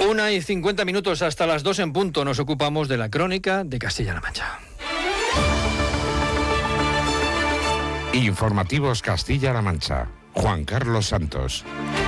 1:50 hasta las 2 en punto. Nos ocupamos de la crónica de Castilla-La Mancha. Informativos Castilla-La Mancha. Juan Carlos Santos.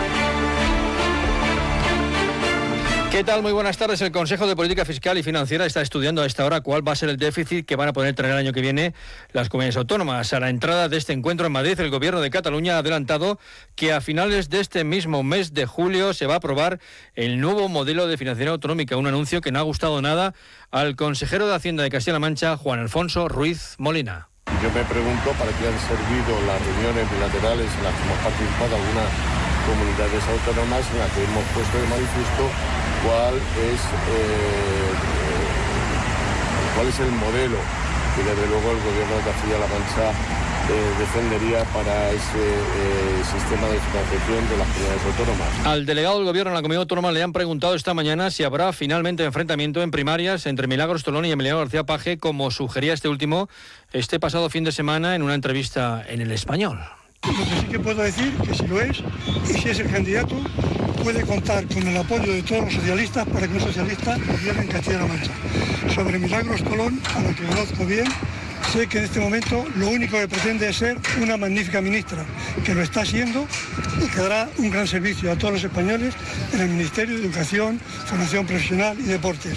¿Qué tal? Muy buenas tardes. El Consejo de Política Fiscal y Financiera está estudiando a esta hora cuál va a ser el déficit que van a poder tener el año que viene las comunidades autónomas. A la entrada de este encuentro en Madrid, el Gobierno de Cataluña ha adelantado que a finales de este mismo mes de julio se va a aprobar el nuevo modelo de financiación autonómica, un anuncio que no ha gustado nada al consejero de Hacienda de Castilla-La Mancha, Juan Alfonso Ruiz Molina. Yo me pregunto para qué han servido las reuniones bilaterales en las que hemos participado algunas comunidades autónomas, en las que hemos puesto de manifiesto cuál es el modelo que desde luego el Gobierno de Castilla-La Mancha defendería para ese sistema de financiación de las comunidades autónomas. Al delegado del Gobierno en la Comunidad Autónoma le han preguntado esta mañana si habrá finalmente enfrentamiento en primarias entre Milagros Tolón y Emiliano García Paje, como sugería este último este pasado fin de semana en una entrevista en El Español. Lo que sí que puedo decir que si lo es, y si es el candidato, puede contar con el apoyo de todos los socialistas para que un socialista gobierne en Castilla-La Mancha. Sobre Milagros Tolón, a la que conozco bien, sé que en este momento lo único que pretende es ser una magnífica ministra, que lo está siendo y que dará un gran servicio a todos los españoles en el Ministerio de Educación, Formación Profesional y Deportes.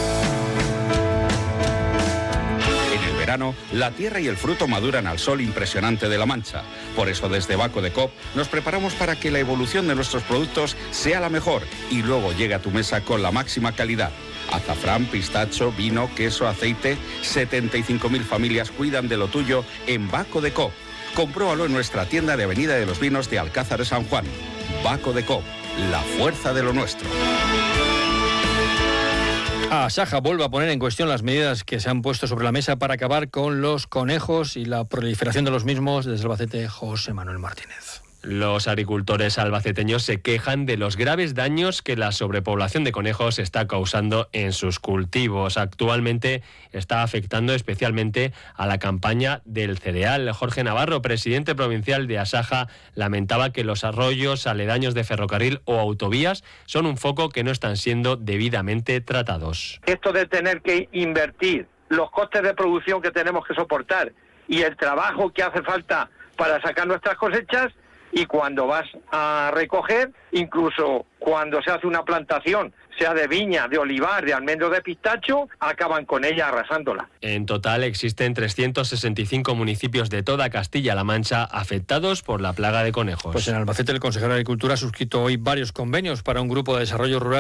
La tierra y el fruto maduran al sol impresionante de La Mancha. Por eso desde Baco de Coop nos preparamos para que la evolución de nuestros productos sea la mejor y luego llegue a tu mesa con la máxima calidad. Azafrán, pistacho, vino, queso, aceite. 75.000 familias cuidan de lo tuyo en Baco de Coop. Compruébalo en nuestra tienda de Avenida de los Vinos de Alcázar de San Juan. Baco de Coop, la fuerza de lo nuestro. Asaja vuelve a poner en cuestión las medidas que se han puesto sobre la mesa para acabar con los conejos y la proliferación de los mismos. Desde Albacete, José Manuel Martínez. Los agricultores albaceteños se quejan de los graves daños que la sobrepoblación de conejos está causando en sus cultivos. Actualmente está afectando especialmente a la campaña del cereal. Jorge Navarro, presidente provincial de Asaja, lamentaba que los arroyos aledaños de ferrocarril o autovías son un foco que no están siendo debidamente tratados. Esto de tener que invertir, los costes de producción que tenemos que soportar y el trabajo que hace falta para sacar nuestras cosechas. Y cuando vas a recoger, incluso cuando se hace una plantación, sea de viña, de olivar, de almendro, de pistacho, acaban con ella arrasándola. En total existen 365 municipios de toda Castilla-La Mancha afectados por la plaga de conejos. Pues en Albacete el consejero de Agricultura ha suscrito hoy varios convenios para un grupo de desarrollo rural